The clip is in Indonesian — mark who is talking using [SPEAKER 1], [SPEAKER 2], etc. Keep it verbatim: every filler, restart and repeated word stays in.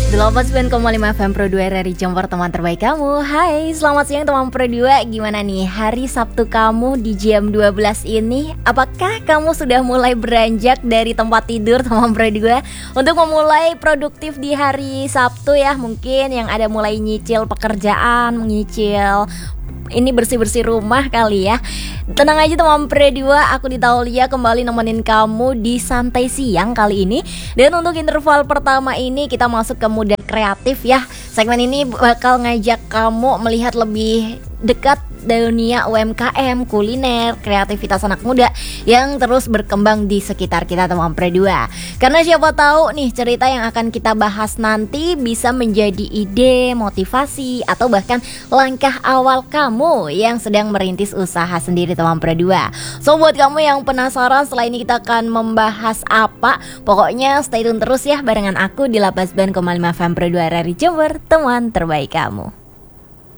[SPEAKER 1] delapan puluh sembilan koma lima F M Pro dua dari Jember, teman terbaik kamu. Hai, selamat siang teman Pro dua. Gimana nih hari Sabtu kamu di jam dua belas ini? Apakah kamu sudah mulai beranjak dari tempat tidur teman Pro dua untuk memulai produktif di hari Sabtu ya? Mungkin yang ada mulai nyicil pekerjaan, menyicil ini bersih-bersih rumah kali ya. Tenang aja teman Pro dua, aku di Taulia kembali nemenin kamu di Santai Siang kali ini. Dan untuk interval pertama ini kita masuk ke mode kreatif ya. Segmen ini bakal ngajak kamu melihat lebih dekat dunia U M K M, kuliner, kreativitas anak muda yang terus berkembang di sekitar kita teman Pro dua. Karena siapa tahu nih cerita yang akan kita bahas nanti bisa menjadi ide, motivasi, atau bahkan langkah awal kamu yang sedang merintis usaha sendiri teman Pro dua. So buat kamu yang penasaran setelah ini kita akan membahas apa, pokoknya stay tune terus ya barengan aku di delapan puluh sembilan koma lima F M Pro dua dari Jember, teman terbaik kamu.